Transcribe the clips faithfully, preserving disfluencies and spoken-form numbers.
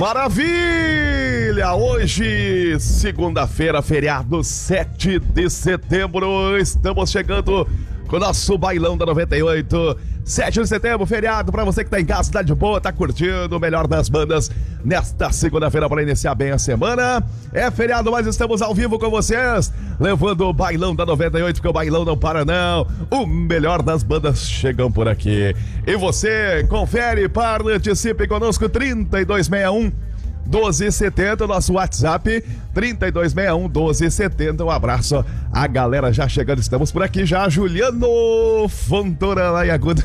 Maravilha! Hoje, segunda-feira, feriado, sete de setembro, estamos chegando com o nosso bailão da noventa e oito. sete de setembro, feriado, pra você que tá em casa, tá de boa, tá curtindo o melhor das bandas nesta segunda-feira para iniciar bem a semana. É feriado, mas estamos ao vivo com vocês, levando o bailão da noventa e oito, porque o bailão não para não. O melhor das bandas chegam por aqui. E você, confere, participe conosco, trinta e dois sessenta e um doze setenta, nosso WhatsApp, trinta e dois sessenta e um doze setenta. Um abraço, a galera já chegando, estamos por aqui já. Juliano Fontoura lá em Agudo.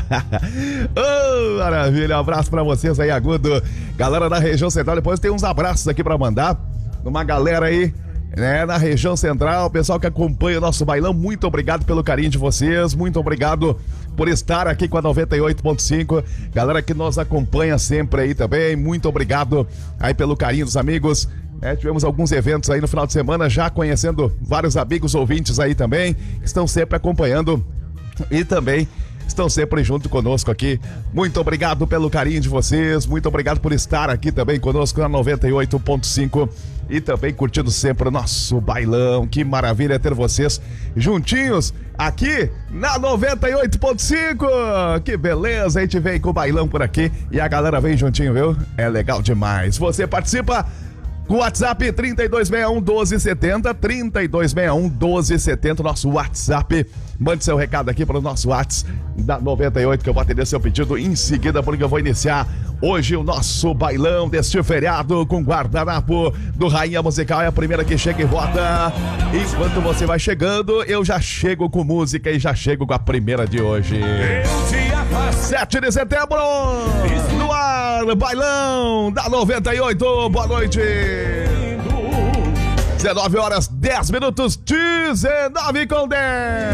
Oh, maravilha, um abraço pra vocês aí, Agudo. Galera da região central, depois tem uns abraços aqui pra mandar, uma galera aí, né, na região central, pessoal que acompanha o nosso bailão, muito obrigado pelo carinho de vocês, muito obrigado por estar aqui com a noventa e oito ponto cinco, galera que nos acompanha sempre aí também, muito obrigado aí pelo carinho dos amigos, né? Tivemos alguns eventos aí no final de semana, já conhecendo vários amigos ouvintes aí também, que estão sempre acompanhando e também estão sempre junto conosco aqui. Muito obrigado pelo carinho de vocês, muito obrigado por estar aqui também conosco na noventa e oito ponto cinco e também curtindo sempre o nosso bailão. Que maravilha ter vocês juntinhos aqui na noventa e oito ponto cinco. Que beleza, a gente vem com o bailão por aqui e a galera vem juntinho, viu? É legal demais. Você participa com o WhatsApp trinta e dois sessenta e um doze setenta, trinta e dois sessenta e um doze setenta, nosso WhatsApp. Mande seu recado aqui para o nosso WhatsApp da noventa e oito, que eu vou atender seu pedido em seguida, porque eu vou iniciar hoje o nosso bailão deste feriado com guardanapo do Rainha Musical. É a primeira que chega e vota. Enquanto você vai chegando, eu já chego com música e já chego com a primeira de hoje. sete de setembro, no ar, bailão da noventa e oito. Boa noite. dezenove horas, dez minutos, dezenove com dez.